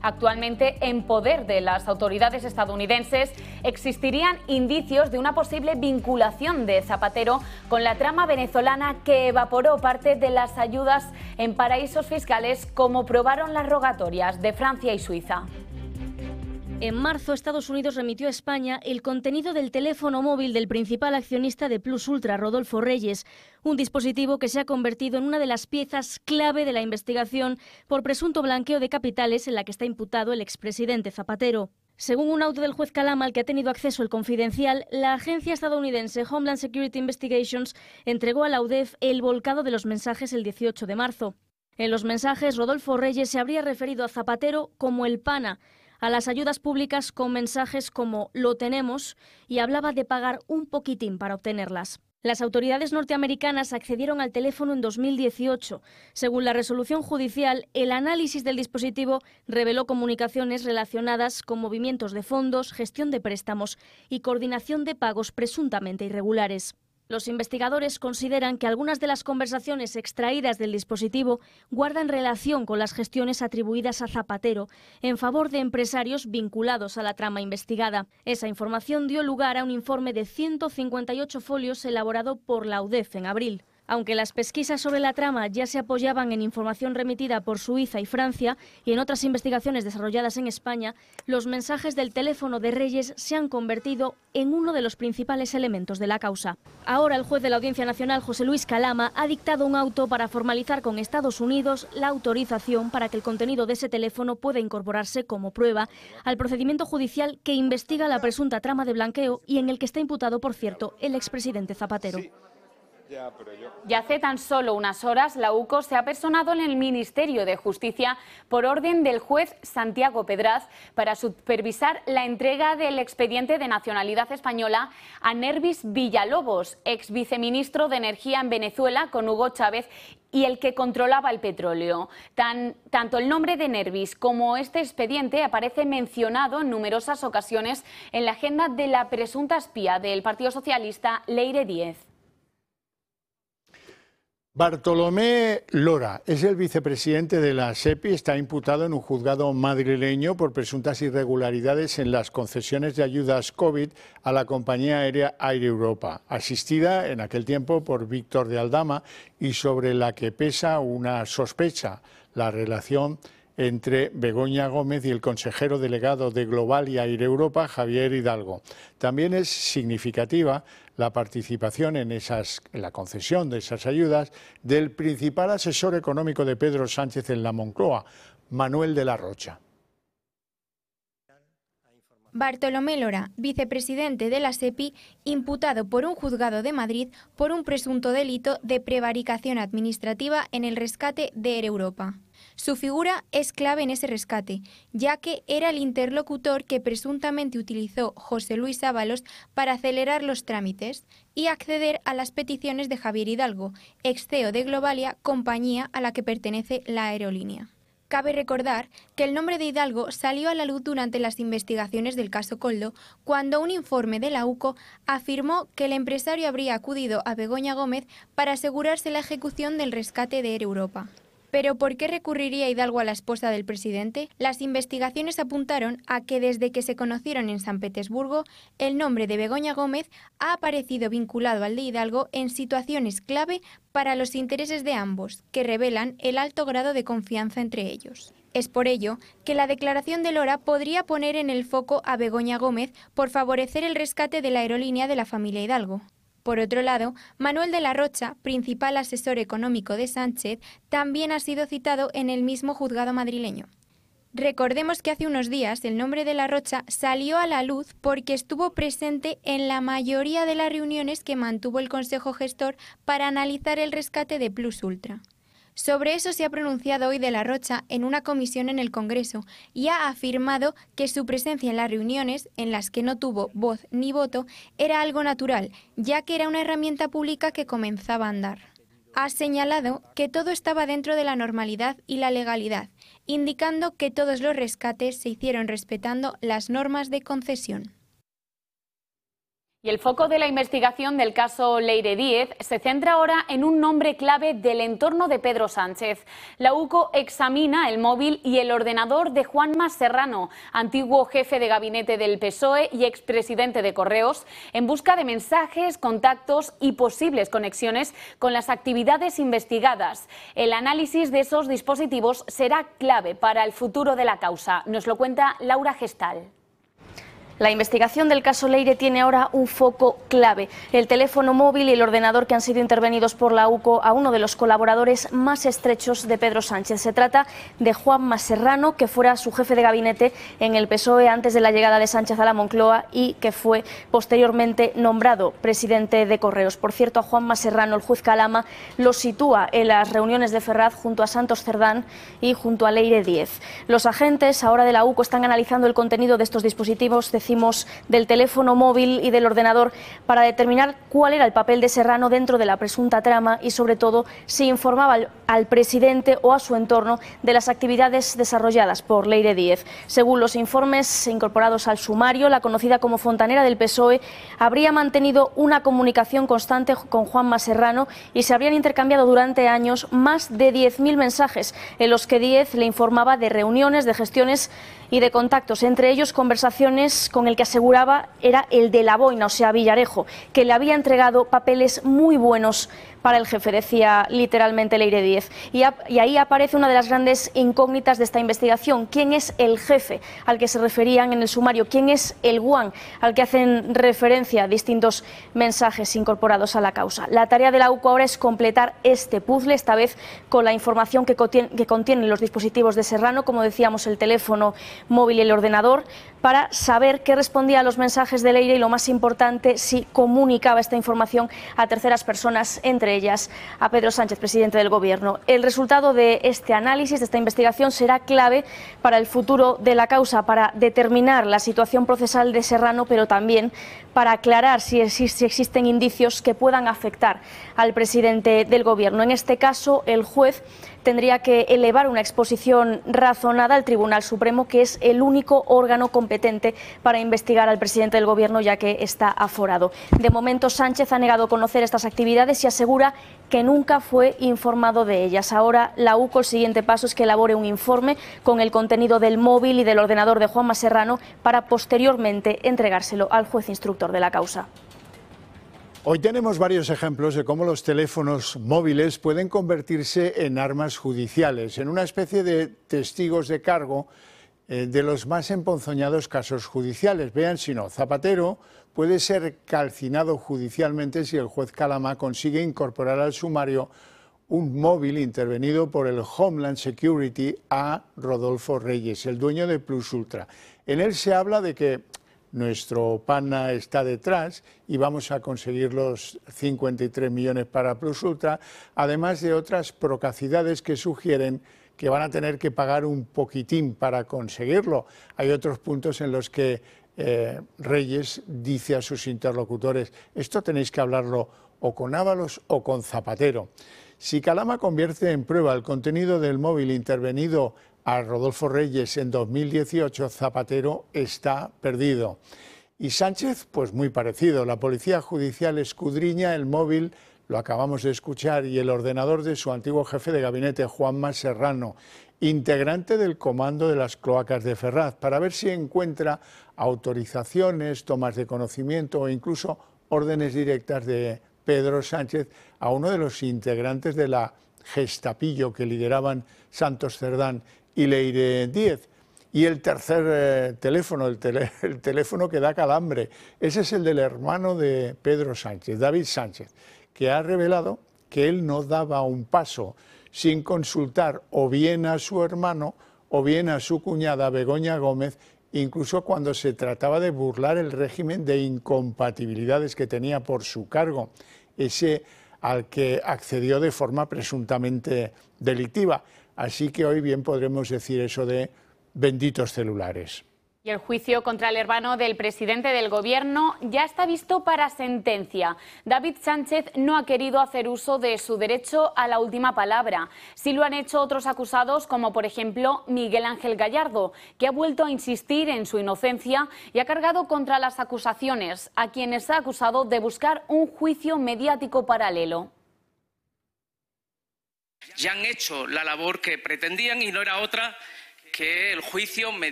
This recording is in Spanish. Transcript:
actualmente en poder de las autoridades estadounidenses, existirían indicios de una posible vinculación de Zapatero con la trama venezolana que evaporó parte de las ayudas en paraísos fiscales, como probaron las rogatorias de Francia y Suiza. En marzo, Estados Unidos remitió a España el contenido del teléfono móvil del principal accionista de Plus Ultra, Rodolfo Reyes, un dispositivo que se ha convertido en una de las piezas clave de la investigación por presunto blanqueo de capitales en la que está imputado el expresidente Zapatero. Según un auto del juez Calama al que ha tenido acceso el Confidencial, la agencia estadounidense Homeland Security Investigations entregó a la UDEF el volcado de los mensajes el 18 de marzo. En los mensajes, Rodolfo Reyes se habría referido a Zapatero como el pana, a las ayudas públicas con mensajes como "lo tenemos", y hablaba de pagar un poquitín para obtenerlas. Las autoridades norteamericanas accedieron al teléfono en 2018. Según la resolución judicial, el análisis del dispositivo reveló comunicaciones relacionadas con movimientos de fondos, gestión de préstamos y coordinación de pagos presuntamente irregulares. Los investigadores consideran que algunas de las conversaciones extraídas del dispositivo guardan relación con las gestiones atribuidas a Zapatero en favor de empresarios vinculados a la trama investigada. Esa información dio lugar a un informe de 158 folios elaborado por la UDEF en abril. Aunque las pesquisas sobre la trama ya se apoyaban en información remitida por Suiza y Francia y en otras investigaciones desarrolladas en España, los mensajes del teléfono de Reyes se han convertido en uno de los principales elementos de la causa. Ahora el juez de la Audiencia Nacional, José Luis Calama, ha dictado un auto para formalizar con Estados Unidos la autorización para que el contenido de ese teléfono pueda incorporarse como prueba al procedimiento judicial que investiga la presunta trama de blanqueo y en el que está imputado, por cierto, el expresidente Zapatero. Ya hace tan solo unas horas, la UCO se ha personado en el Ministerio de Justicia por orden del juez Santiago Pedraz para supervisar la entrega del expediente de nacionalidad española a Nervis Villalobos, ex viceministro de Energía en Venezuela con Hugo Chávez y el que controlaba el petróleo. Tanto el nombre de Nervis como este expediente aparece mencionado en numerosas ocasiones en la agenda de la presunta espía del Partido Socialista, Leire Díez. Bartolomé Lora es el vicepresidente de la SEPI, está imputado en un juzgado madrileño por presuntas irregularidades en las concesiones de ayudas COVID a la compañía aérea Air Europa, asistida en aquel tiempo por Víctor de Aldama y sobre la que pesa una sospecha, la relación entre Begoña Gómez y el consejero delegado de Global y Air Europa, Javier Hidalgo. También es significativa la participación en la concesión de esas ayudas del principal asesor económico de Pedro Sánchez en la Moncloa, Manuel de la Rocha. Bartolomé Lora, vicepresidente de la SEPI, imputado por un juzgado de Madrid por un presunto delito de prevaricación administrativa en el rescate de Air Europa. Su figura es clave en ese rescate, ya que era el interlocutor que presuntamente utilizó José Luis Ábalos para acelerar los trámites y acceder a las peticiones de Javier Hidalgo, ex CEO de Globalia, compañía a la que pertenece la aerolínea. Cabe recordar que el nombre de Hidalgo salió a la luz durante las investigaciones del caso Koldo, cuando un informe de la UCO afirmó que el empresario habría acudido a Begoña Gómez para asegurarse la ejecución del rescate de Air Europa. ¿Pero por qué recurriría Hidalgo a la esposa del presidente? Las investigaciones apuntaron a que desde que se conocieron en San Petersburgo, el nombre de Begoña Gómez ha aparecido vinculado al de Hidalgo en situaciones clave para los intereses de ambos, que revelan el alto grado de confianza entre ellos. Es por ello que la declaración de Lora podría poner en el foco a Begoña Gómez por favorecer el rescate de la aerolínea de la familia Hidalgo. Por otro lado, Manuel de la Rocha, principal asesor económico de Sánchez, también ha sido citado en el mismo juzgado madrileño. Recordemos que hace unos días el nombre de la Rocha salió a la luz porque estuvo presente en la mayoría de las reuniones que mantuvo el Consejo Gestor para analizar el rescate de Plus Ultra. Sobre eso se ha pronunciado hoy de la Rocha en una comisión en el Congreso y ha afirmado que su presencia en las reuniones, en las que no tuvo voz ni voto, era algo natural, ya que era una herramienta pública que comenzaba a andar. Ha señalado que todo estaba dentro de la normalidad y la legalidad, indicando que todos los rescates se hicieron respetando las normas de concesión. Y el foco de la investigación del caso Leire Díez se centra ahora en un nombre clave del entorno de Pedro Sánchez. La UCO examina el móvil y el ordenador de Juanma Serrano, antiguo jefe de gabinete del PSOE y expresidente de Correos, en busca de mensajes, contactos y posibles conexiones con las actividades investigadas. El análisis de esos dispositivos será clave para el futuro de la causa. Nos lo cuenta Laura Gestal. La investigación del caso Leire tiene ahora un foco clave: el teléfono móvil y el ordenador que han sido intervenidos por la UCO a uno de los colaboradores más estrechos de Pedro Sánchez. Se trata de Juanma Serrano, que fuera su jefe de gabinete en el PSOE antes de la llegada de Sánchez a la Moncloa y que fue posteriormente nombrado presidente de Correos. Por cierto, a Juanma Serrano el juez Calama lo sitúa en las reuniones de Ferraz junto a Santos Cerdán y junto a Leire Díez. Los agentes ahora de la UCO están analizando el contenido de estos dispositivos, del teléfono móvil y del ordenador, para determinar cuál era el papel de Serrano dentro de la presunta trama y, sobre todo, si informaba al presidente o a su entorno de las actividades desarrolladas por Leire Díez. Según los informes incorporados al sumario, la conocida como fontanera del PSOE habría mantenido una comunicación constante con Juanma Serrano y se habrían intercambiado durante años más de 10.000 mensajes en los que Díez le informaba de reuniones, de gestiones y de contactos, entre ellos conversaciones con el que aseguraba era el de la boina, o sea, Villarejo, que le había entregado papeles muy buenos para el jefe, decía literalmente Leire Díez. Y ahí aparece una de las grandes incógnitas de esta investigación: ¿quién es el jefe al que se referían en el sumario? ¿Quién es el guan al que hacen referencia distintos mensajes incorporados a la causa? La tarea de la UCO ahora es completar este puzzle, esta vez con la información que contienen los dispositivos de Serrano, como decíamos, el teléfono móvil y el ordenador, para saber qué respondía a los mensajes de Leire y, lo más importante, si comunicaba esta información a terceras personas, entre ellas a Pedro Sánchez, presidente del Gobierno. El resultado de este análisis, de esta investigación, será clave para el futuro de la causa, para determinar la situación procesal de Serrano, pero también para aclarar si existen indicios que puedan afectar al presidente del Gobierno. En este caso, el juez tendría que elevar una exposición razonada al Tribunal Supremo, que es el único órgano competente para investigar al presidente del Gobierno, ya que está aforado. De momento, Sánchez ha negado conocer estas actividades y asegura que nunca fue informado de ellas. Ahora, la UCO, el siguiente paso es que elabore un informe con el contenido del móvil y del ordenador de Juanma Serrano para posteriormente entregárselo al juez instructor de la causa. Hoy tenemos varios ejemplos de cómo los teléfonos móviles pueden convertirse en armas judiciales, en una especie de testigos de cargo de los más emponzoñados casos judiciales. Vean si no, Zapatero puede ser calcinado judicialmente si el juez Calama consigue incorporar al sumario un móvil intervenido por el Homeland Security a Rodolfo Reyes, el dueño de Plus Ultra. En él se habla de que nuestro pana está detrás y vamos a conseguir los 53 millones para Plus Ultra, además de otras procacidades que sugieren que van a tener que pagar un poquitín para conseguirlo. Hay otros puntos en los que Reyes dice a sus interlocutores: esto tenéis que hablarlo o con Ábalos o con Zapatero. Si Calama convierte en prueba el contenido del móvil intervenido a Rodolfo Reyes en 2018, Zapatero está perdido. Y Sánchez, pues muy parecido. La Policía Judicial escudriña el móvil, lo acabamos de escuchar, y el ordenador de su antiguo jefe de gabinete, Juanma Serrano, integrante del comando de las cloacas de Ferraz, para ver si encuentra autorizaciones, tomas de conocimiento o incluso órdenes directas de Pedro Sánchez a uno de los integrantes de la Gestapillo que lideraban Santos Cerdán y Leire Díez. Y el tercer teléfono, el teléfono que da calambre, ese es el del hermano de Pedro Sánchez, David Sánchez, que ha revelado que él no daba un paso sin consultar o bien a su hermano o bien a su cuñada Begoña Gómez, incluso cuando se trataba de burlar el régimen de incompatibilidades que tenía por su cargo, ese al que accedió de forma presuntamente delictiva. Así que hoy bien podremos decir eso de benditos celulares. Y el juicio contra el hermano del presidente del Gobierno ya está visto para sentencia. David Sánchez no ha querido hacer uso de su derecho a la última palabra. Sí lo han hecho otros acusados, como por ejemplo Miguel Ángel Gallardo, que ha vuelto a insistir en su inocencia y ha cargado contra las acusaciones, a quienes ha acusado de buscar un juicio mediático paralelo. Ya han hecho la labor que pretendían y no era otra que el juicio mediático